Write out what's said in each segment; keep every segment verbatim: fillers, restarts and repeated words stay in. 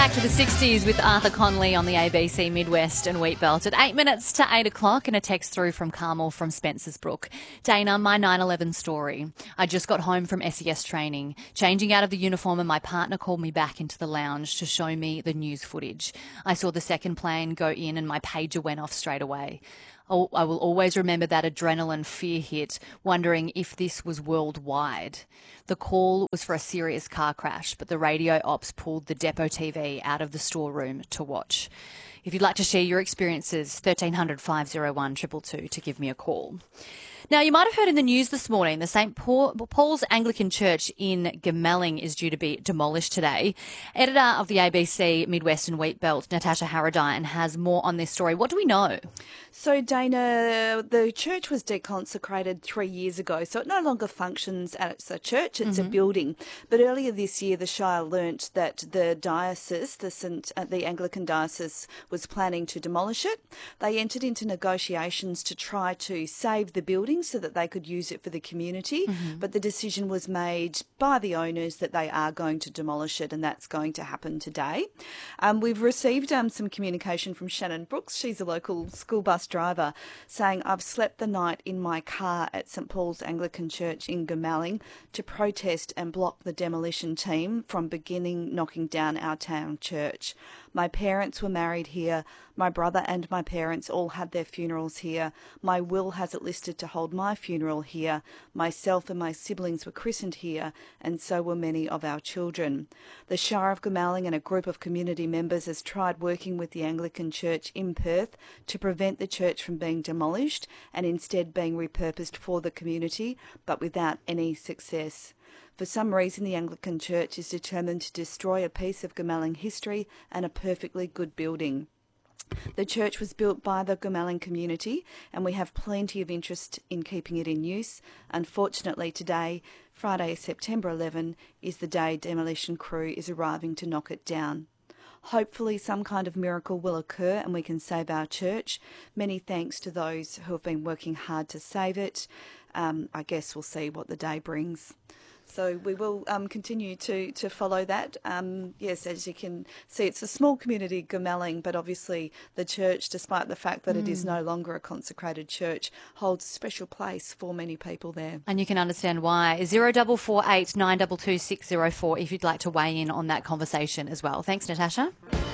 Back to the sixties with Arthur Conley on the A B C Midwest and Wheatbelt at eight minutes to eight o'clock, and a text through from Carmel from Spencer's Brook. Dana, my nine eleven story. I just got home from S E S training, changing out of the uniform, and my partner called me back into the lounge to show me the news footage. I saw the second plane go in and my pager went off straight away. Oh, I will always remember that adrenaline fear hit, wondering if this was worldwide. The call was for a serious car crash, but the radio ops pulled the depot T V out of the storeroom to watch. If you'd like to share your experiences, thirteen hundred, five oh one, two two two to give me a call. Now, you might have heard in the news this morning, the Saint Paul's Anglican Church in Goomalling is due to be demolished today. Editor of the A B C Midwest and Wheatbelt, Natasha Haradine, has more on this story. What do we know? So, Dana, the church was deconsecrated three years ago, so it no longer functions as a church, it's mm-hmm. a building. But earlier this year, the Shire learnt that the diocese, the, Saint, uh, the Anglican diocese, was planning to demolish it. They entered into negotiations to try to save the building so that they could use it for the community, mm-hmm. but the decision was made by the owners that they are going to demolish it, and that's going to happen today. Um, we've received um, some communication from Shannon Brooks. She's a local school bus driver, saying, I've slept the night in my car at Saint Paul's Anglican Church in Goomalling to protest and block the demolition team from beginning knocking down our town church. My parents were married here. My brother and my parents all had their funerals here. My will has it listed to hold my funeral here. Myself and my siblings were christened here, and so were many of our children. The Shire of Goomalling and a group of community members has tried working with the Anglican Church in Perth to prevent the church from being demolished and instead being repurposed for the community, but without any success. For some reason, the Anglican Church is determined to destroy a piece of Goomalling history and a perfectly good building. The church was built by the Goomalling community, and we have plenty of interest in keeping it in use. Unfortunately, today, Friday, September eleventh, is the day demolition crew is arriving to knock it down. Hopefully some kind of miracle will occur and we can save our church. Many thanks to those who have been working hard to save it. Um, I guess we'll see what the day brings. So we will um, continue to, to follow that. Um, yes, as you can see, it's a small community, Goomalling, but obviously the church, despite the fact that mm. it is no longer a consecrated church, holds a special place for many people there. And you can understand why. zero four four eight, nine two two, six zero four if you'd like to weigh in on that conversation as well. Thanks, Natasha.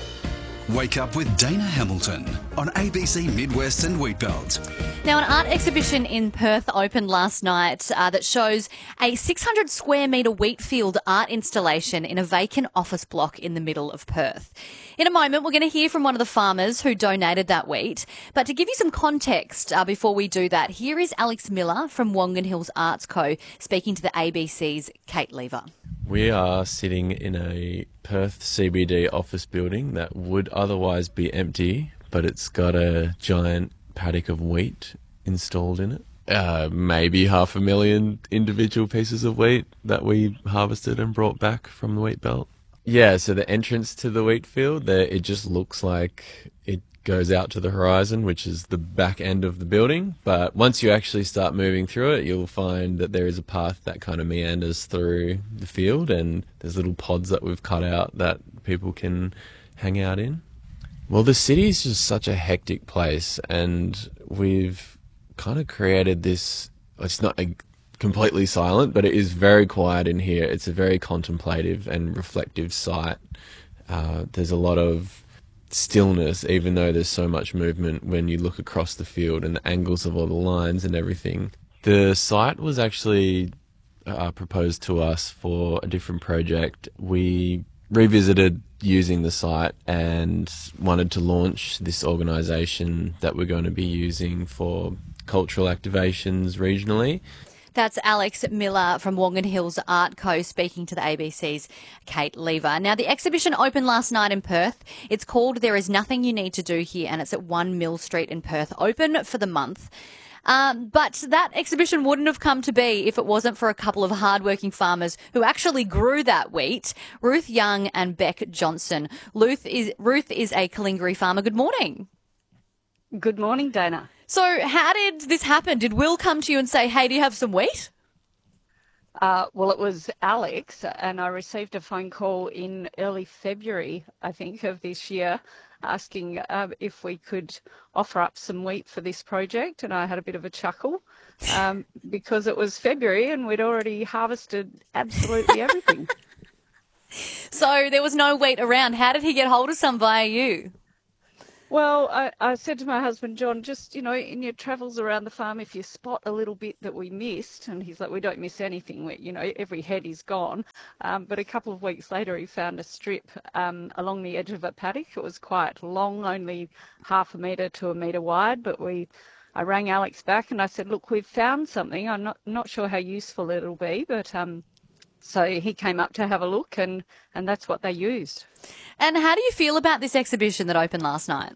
Wake up with Dana Hamilton on A B C Midwest and Wheatbelt. Now, an art exhibition in Perth opened last night uh, that shows a six hundred square metre wheat field art installation in a vacant office block in the middle of Perth. In a moment, we're going to hear from one of the farmers who donated that wheat. But to give you some context uh, before we do that, here is Alex Miller from Wongan Hills Arts Co speaking to the A B C's Kate Lever. We are sitting in a Perth C B D office building that would otherwise be empty, but it's got a giant paddock of wheat installed in it. Uh, maybe half a million individual pieces of wheat that we harvested and brought back from the wheat belt. Yeah, so the entrance to the wheat field, there, it just looks like it goes out to the horizon, which is the back end of the building. But once you actually start moving through it, you'll find that there is a path that kind of meanders through the field, and there's little pods that we've cut out that people can hang out in. Well, the city is just such a hectic place, and we've kind of created this, it's not a completely silent, but it is very quiet in here. It's a very contemplative and reflective site. Uh, there's a lot of stillness, even though there's so much movement when you look across the field and the angles of all the lines and everything. The site was actually uh, proposed to us for a different project. We revisited using the site and wanted to launch this organisation that we're going to be using for cultural activations regionally. That's Alex Miller from Wongan Hills Art Co speaking to the A B C's Kate Lever. Now, the exhibition opened last night in Perth. It's called There Is Nothing You Need to Do Here, and it's at one Mill Street in Perth, open for the month. Um, but that exhibition wouldn't have come to be if it wasn't for a couple of hardworking farmers who actually grew that wheat, Ruth Young and Beck Johnson. Ruth is, Ruth is a Kalingari farmer. Good morning. Good morning, Dana. So how did this happen? Did Will come to you and say, hey, do you have some wheat? Uh, well, it was Alex, and I received a phone call in early February, I think, of this year, asking uh, if we could offer up some wheat for this project, and I had a bit of a chuckle um, because it was February and we'd already harvested absolutely everything. So there was no wheat around. How did he get hold of some via you? Well, I, I said to my husband, John, just, you know, in your travels around the farm, if you spot a little bit that we missed, and he's like, we don't miss anything, we, you know, every head is gone. Um, but a couple of weeks later, he found a strip um, along the edge of a paddock. It was quite long, only half a metre to a metre wide, but we, I rang Alex back and I said, look, we've found something. I'm not, not sure how useful it'll be, but um, so he came up to have a look, and, and that's what they used. And how do you feel about this exhibition that opened last night?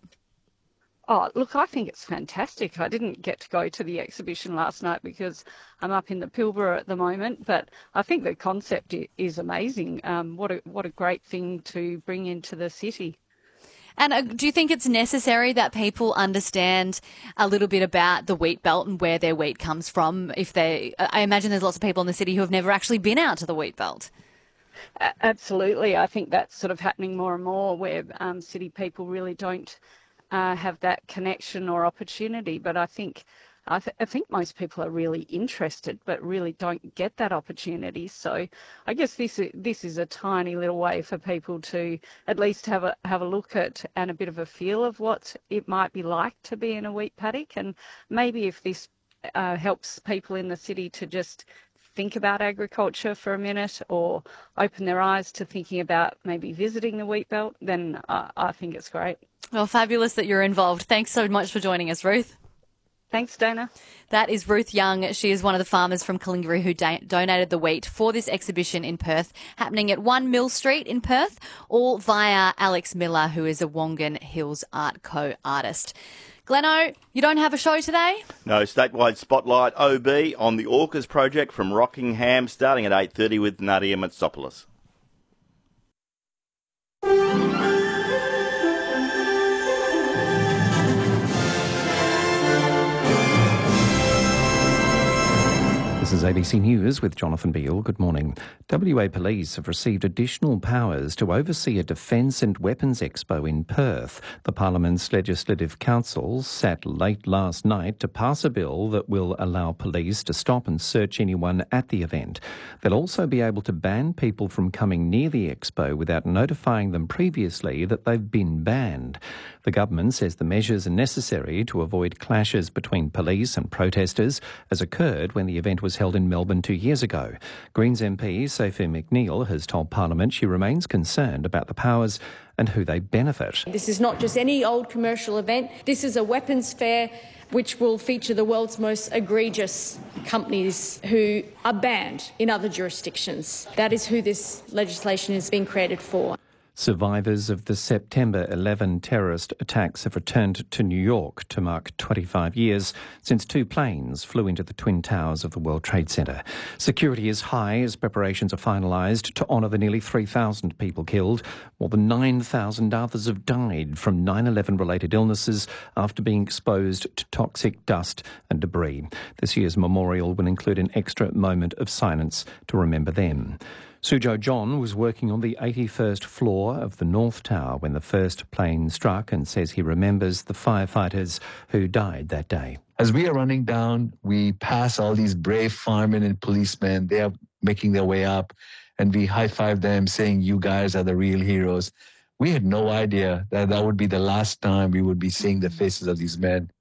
Oh, look, I think it's fantastic. I didn't get to go to the exhibition last night because I'm up in the Pilbara at the moment, but I think the concept is amazing. Um, what a what a great thing to bring into the city. And uh, do you think it's necessary that people understand a little bit about the wheat belt and where their wheat comes from? If they, I imagine there's lots of people in the city who have never actually been out to the wheat belt. Absolutely. I think that's sort of happening more and more where um, city people really don't uh, have that connection or opportunity. But I think I, th- I think most people are really interested but really don't get that opportunity. So I guess this is, this is a tiny little way for people to at least have a have a look at and a bit of a feel of what it might be like to be in a wheat paddock. And maybe if this uh, helps people in the city to just think about agriculture for a minute or open their eyes to thinking about maybe visiting the wheat belt, then uh, I think it's great. Well, fabulous that you're involved. Thanks so much for joining us, Ruth. Thanks, Dana. That is Ruth Young. She is one of the farmers from Kalingaroo who da- donated the wheat for this exhibition in Perth, happening at one Mill Street in Perth, all via Alex Miller, who is a Wongan Hills Art Co artist. Gleno, you don't have a show today? No, statewide spotlight O B on the Orcas project from Rockingham, starting at eight thirty with Nadia Matsopoulos. This is A B C News with Jonathan Beale. Good morning. W A Police have received additional powers to oversee a defence and weapons expo in Perth. The Parliament's Legislative Council sat late last night to pass a bill that will allow police to stop and search anyone at the event. They'll also be able to ban people from coming near the expo without notifying them previously that they've been banned. The government says the measures are necessary to avoid clashes between police and protesters, as occurred when the event was held in Melbourne two years ago. Greens M P Sophie McNeil has told Parliament she remains concerned about the powers and who they benefit. This is not just any old commercial event. This is a weapons fair which will feature the world's most egregious companies who are banned in other jurisdictions. That is who this legislation is being created for. Survivors of the September eleventh terrorist attacks have returned to New York to mark twenty-five years since two planes flew into the Twin Towers of the World Trade Center. Security is high as preparations are finalised to honour the nearly three thousand people killed. More than nine thousand others have died from nine eleven related illnesses after being exposed to toxic dust and debris. This year's memorial will include an extra moment of silence to remember them. Suzhou John was working on the eighty-first floor of the North Tower when the first plane struck and says he remembers the firefighters who died that day. As we are running down, we pass all these brave firemen and policemen. They are making their way up, and we high-five them saying, "You guys are the real heroes." We had no idea that that would be the last time we would be seeing the faces of these men.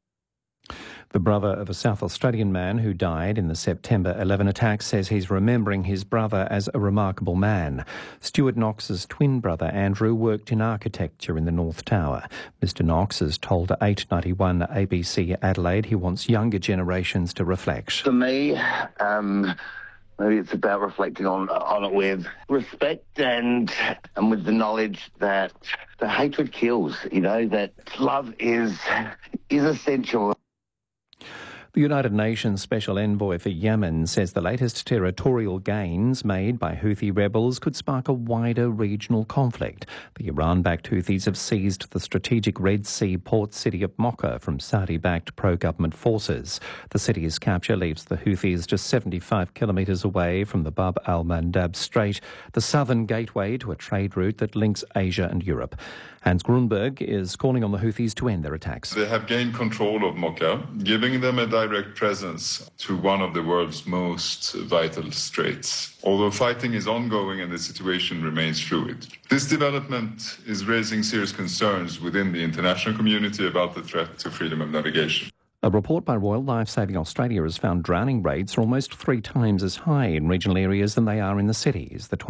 The brother of a South Australian man who died in the September eleventh attack says he's remembering his brother as a remarkable man. Stuart Knox's twin brother Andrew worked in architecture in the North Tower. Mister Knox has told eight ninety-one A B C Adelaide he wants younger generations to reflect. For me, um, maybe it's about reflecting on on it with respect and and with the knowledge that the hatred kills. You know, that love is is essential. The United Nations Special Envoy for Yemen says the latest territorial gains made by Houthi rebels could spark a wider regional conflict. The Iran-backed Houthis have seized the strategic Red Sea port city of Mocha from Saudi-backed pro-government forces. The city's capture leaves the Houthis just seventy-five kilometres away from the Bab al-Mandab Strait, the southern gateway to a trade route that links Asia and Europe. Hans Grunberg is calling on the Houthis to end their attacks. They have gained control of Mocha, giving them a direct presence to one of the world's most vital straits. Although fighting is ongoing and the situation remains fluid. This development is raising serious concerns within the international community about the threat to freedom of navigation. A report by Royal Lifesaving Australia has found drowning rates are almost three times as high in regional areas than they are in the cities. The